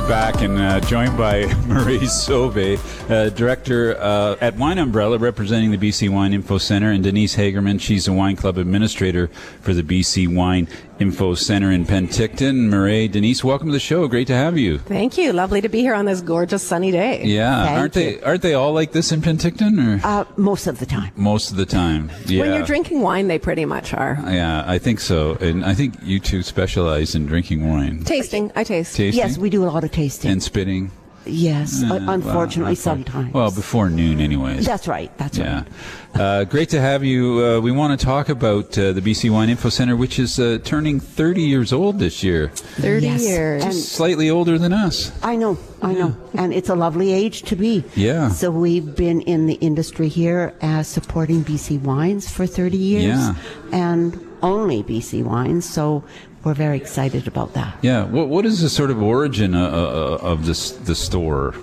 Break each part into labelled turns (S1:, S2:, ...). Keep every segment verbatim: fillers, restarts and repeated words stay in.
S1: we're back and uh, joined by Marie Sauvé, uh, director uh, at Wine Umbrella, representing the B C Wine Info Center, and Denise Hagerman. She's a wine club administrator for the B C Wine Info Center in Penticton. Marie, Denise, welcome to the show. Great to have you.
S2: Thank you. Lovely to be here on this gorgeous sunny day.
S1: Yeah,
S3: Thank
S1: aren't
S3: you.
S1: they? Aren't they all like this in Penticton? Or
S3: Uh, most of the time.
S1: most of the time? Yeah.
S2: When you're drinking wine, they pretty much are.
S1: Yeah, I think so. And I think you two specialize in drinking wine.
S2: Tasting. I taste.
S1: Tasting
S3: Yes, we do a lot of tasting.
S1: and spitting.
S3: yes,
S1: Uh,
S3: uh, unfortunately,
S1: well,
S3: sometimes.
S1: Well, before noon, anyways.
S3: That's right. That's
S1: Yeah.
S3: right.
S1: Uh, great to have you. Uh, we want to talk about uh, the B C Wine Info Center, which is uh, turning thirty years old this year.
S2: thirty
S3: Yes.
S2: years.
S3: And
S1: Slightly older than us.
S3: I know, I know. And it's a lovely age to be.
S1: Yeah.
S3: So we've been in the industry here as supporting B C Wines for thirty years.
S1: Yeah.
S3: And only B C Wines. So we're very excited about that.
S1: Yeah. What What is the sort of origin uh, uh, of this the store?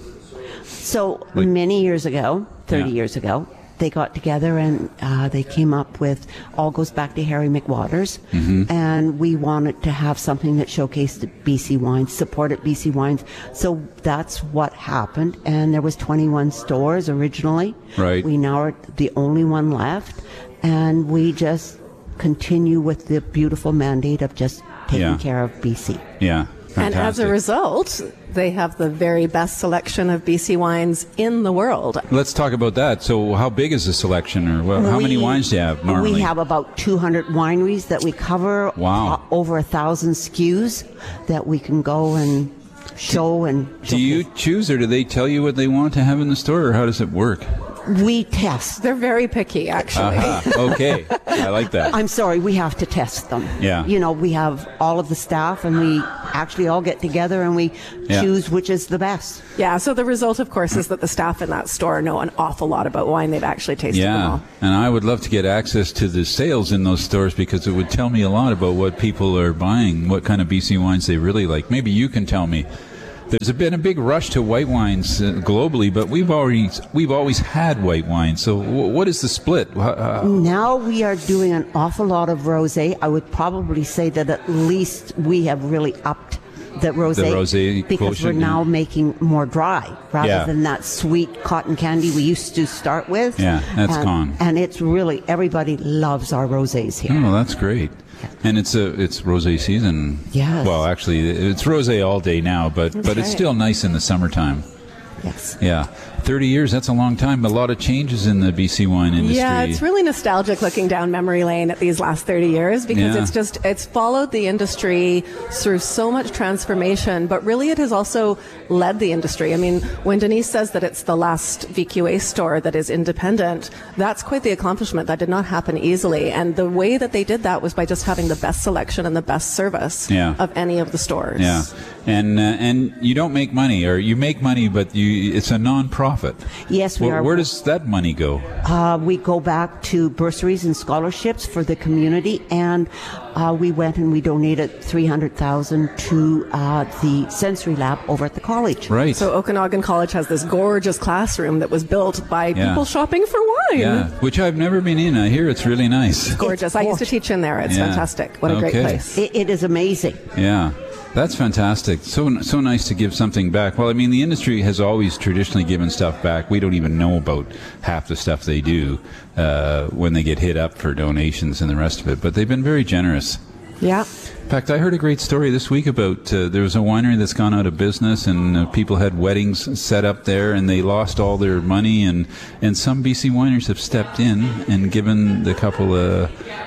S3: So
S1: Like-
S3: many years ago, thirty
S1: Yeah.
S3: years ago, they got together and uh, they came up with, all goes back to Harry McWaters,
S1: Mm-hmm.
S3: and we wanted to have something that showcased B C wines, supported B C wines. So that's what happened, and there was twenty-one stores originally.
S1: Right.
S3: We now are the only one left, and we just continue with the beautiful mandate of just taking
S1: Yeah.
S3: care of B C.
S1: Yeah.
S2: And as a
S1: Fantastic.
S2: result, they have the very best selection of B C wines in the world.
S1: Let's talk about that. So, how big is the selection, or well, how many
S3: We-
S1: wines do you have normally?
S3: We have about two hundred wineries that we cover.
S1: Wow.
S3: uh, over a thousand S K Us that we can go and show and.
S1: Do you choose, or do they tell you what they want to have in the store, or how does it work?
S3: We test.
S2: They're very picky, actually.
S1: Aha. Okay. I like that.
S3: I'm sorry, we have to test them.
S1: Yeah.
S3: You know, we have all of the staff, and we actually all get together and we
S1: Yeah.
S3: choose which is the best.
S2: Yeah, so the result, of course, is that the staff in that store know an awful lot about wine. They've actually tasted them
S1: Yeah,
S2: all.
S1: and I would love to get access to the sales in those stores, because it would tell me a lot about what people are buying, what kind of B C wines they really like. Maybe you can tell me. There's been a big rush to white wines uh, globally, but we've already we've always had white wine. So w- what is the split? Uh,
S3: Now we are doing an awful lot of rosé. I would probably say that at least we have really upped the rosé,
S1: The rosé
S3: because
S1: quotient,
S3: we're now
S1: yeah.
S3: making more dry rather
S1: Yeah.
S3: than that sweet cotton candy we used to start with.
S1: Yeah, that's
S3: and,
S1: gone.
S3: And it's really, everybody loves our rosés here.
S1: Oh, that's great. And it's a it's rosé season.
S3: Yes.
S1: Well, actually, it's rosé all day now, but but it's
S2: right.
S1: still nice in the summertime.
S3: Yes.
S1: Yeah, thirty years, that's a long time. A lot of changes in the B C wine industry.
S2: Yeah, it's really nostalgic looking down memory lane at these last thirty years, because
S1: Yeah.
S2: it's just, it's followed the industry through so much transformation, but really it has also led the industry. I mean, when Denise says that it's the last V Q A store that is independent, that's quite the accomplishment. That did not happen easily. And the way that they did that was by just having the best selection and the best service
S1: Yeah.
S2: of any of the stores.
S1: Yeah, and uh, and you don't make money, or you make money, but you it's a non-profit.
S3: Yes, we
S1: Where,
S3: are.
S1: where does that money go?
S3: Uh, we go back to bursaries and scholarships for the community, and uh, we went and we donated three hundred thousand dollars to uh, the sensory lab over at the college.
S1: Right.
S2: So Okanagan College has this gorgeous classroom that was built by
S1: Yeah.
S2: people shopping for wine.
S1: yeah, which I've never been in. I hear it's really nice.
S2: Gorgeous. I used to teach in there. It's
S1: Yeah.
S2: fantastic. What a great
S1: Okay.
S2: place.
S3: It, it is amazing.
S1: Yeah. That's fantastic. So so nice to give something back. Well, I mean, the industry has always traditionally given stuff back. We don't even know about half the stuff they do uh, when they get hit up for donations and the rest of it. But they've been very generous.
S2: Yeah.
S1: In fact, I heard a great story this week about uh, there was a winery that's gone out of business, and uh, people had weddings set up there, and they lost all their money, and, and some B C wineries have stepped in and given the couple uh,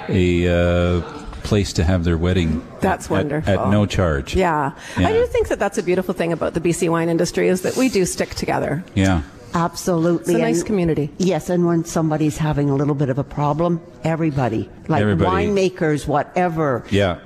S1: a uh, place to have their wedding.
S2: That's
S1: at-
S2: wonderful.
S1: At, no charge.
S2: Yeah.
S1: Yeah.
S2: I do think that that's a beautiful thing about the B C wine industry, is that we do stick together.
S1: Yeah.
S3: Absolutely.
S2: It's a nice
S3: And-
S2: community.
S3: Yes, and when somebody's having a little bit of a problem, everybody, like
S1: Everybody.
S3: winemakers, whatever.
S1: Yeah.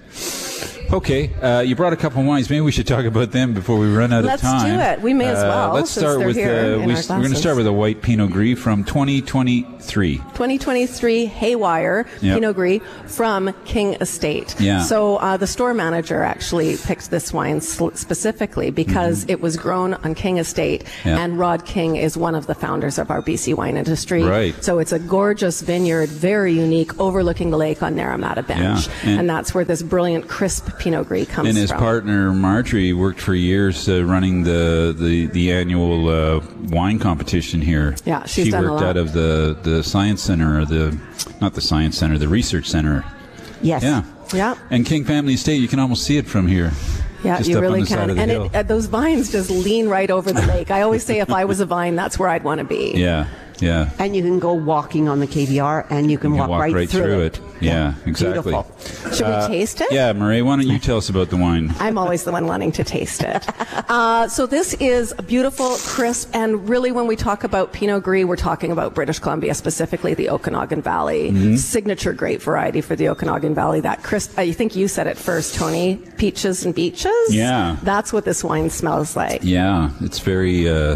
S1: Okay, uh, you brought a couple of wines. Maybe we should talk about them before we run out
S2: Let's
S1: of time.
S2: do it. We may as
S1: Uh,
S2: well,
S1: let's
S2: since
S1: start
S2: they're
S1: with
S2: here
S1: uh,
S2: in
S1: we,
S2: our
S1: we're going to
S2: glasses.
S1: start with a white Pinot Gris from twenty twenty-three.
S2: twenty twenty-three Haywire
S1: Yep.
S2: Pinot Gris from King Estate.
S1: Yeah.
S2: So uh, the store manager actually picked this wine sl- specifically because it was grown on King Estate,
S1: Mm-hmm. Yeah.
S2: and Rod King is one of the founders of our B C wine industry.
S1: Right.
S2: So it's a gorgeous vineyard, very unique, overlooking the lake on Naramata Bench,
S1: Yeah. And-
S2: and that's where this brilliant, crisp Pinot Gris comes
S1: And his
S2: from.
S1: partner Marjorie worked for years uh, running the the, the annual uh, wine competition here.
S2: Yeah, she's
S1: she
S2: done a
S1: worked
S2: lot.
S1: out of the, the science center, or the not the science center, the research center.
S3: Yes.
S1: Yeah.
S2: Yeah.
S1: And King Family Estate, you can almost see it from here.
S2: Yeah,
S1: just
S2: you
S1: up
S2: really
S1: on the side
S2: can.
S1: of the
S2: And
S1: hill.
S2: it, uh, those vines just lean right over the lake. I always say if I was a vine, that's where I'd want to be.
S1: Yeah, yeah.
S3: And you can go walking on the K V R, and you can,
S1: You can
S3: walk, right, through,
S1: it. Yeah, exactly.
S3: Beautiful.
S2: Should we taste it?
S1: Yeah, Murray, why don't you tell us about the wine?
S2: I'm always the one wanting to taste it. Uh, so this is beautiful, crisp, and really when we talk about Pinot Gris, we're talking about British Columbia, specifically the Okanagan Valley.
S1: Mm-hmm.
S2: Signature grape variety for the Okanagan Valley. That crisp, I think you said it first, Tony, peaches and beaches.
S1: Yeah.
S2: That's what this wine smells like.
S1: Yeah, it's very, uh,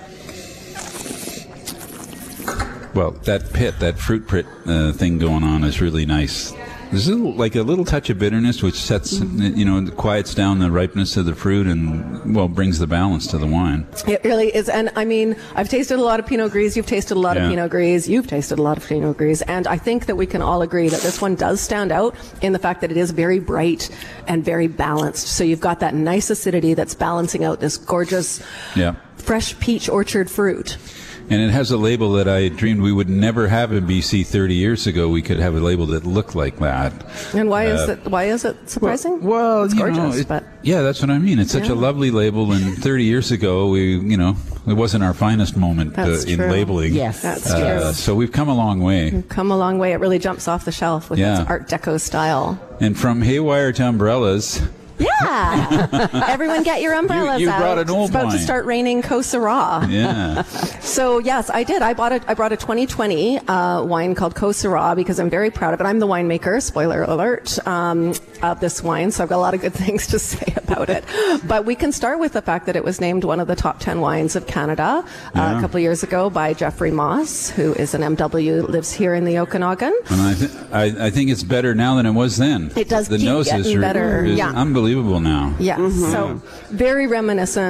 S1: well, that pit, that fruit pit uh, thing going on is really nice. There's a little, like a little touch of bitterness, which sets, you know, quiets down the ripeness of the fruit and, well, brings the balance to the wine.
S2: It really is. And I mean, I've tasted a lot of Pinot Gris. You've tasted a lot
S1: Yeah.
S2: of Pinot Gris. You've tasted a lot of Pinot Gris. And I think that we can all agree that this one does stand out in the fact that it is very bright and very balanced. So you've got that nice acidity that's balancing out this gorgeous,
S1: Yeah.
S2: fresh peach orchard fruit.
S1: And it has a label that I dreamed we would never have in B C thirty years ago. We could have a label that looked like that.
S2: And why is
S1: Uh,
S2: it, why is it surprising?
S1: Well,
S2: it's
S1: you
S2: gorgeous,
S1: know, it-
S2: but
S1: yeah, that's what I mean. It's such
S2: Yeah.
S1: a lovely label, and thirty years ago, we, you know, it wasn't our finest moment uh,
S2: That's
S1: in
S2: true.
S1: labeling.
S3: Yes.
S2: That's
S1: Uh,
S2: true.
S1: so we've come a long way.
S2: come a long way. It really jumps off the shelf with
S1: Yeah.
S2: its Art Deco style.
S1: And from haywire to umbrellas,
S2: Yeah. Everyone get your umbrellas
S1: you
S2: out.
S1: brought an old
S2: It's about
S1: wine.
S2: to start raining Cote Syrah.
S1: yeah,
S2: So yes, I did. I bought a I brought a twenty twenty uh, wine called Cote Syrah because I'm very proud of it. I'm the winemaker. Spoiler alert um, of this wine, so I've got a lot of good things to say about it. But we can start with the fact that it was named one of the top ten wines of Canada uh,
S1: Yeah.
S2: a couple of years ago by Jeffrey Moss, who is an M W, lives here in the Okanagan.
S1: and I, th- I I think it's better now than it was then.
S2: It does
S1: The
S2: keep
S1: nose is,
S2: getting
S1: re-
S2: better.
S1: is
S2: Yeah.
S1: unbelievable now.
S2: Yeah, so very reminiscent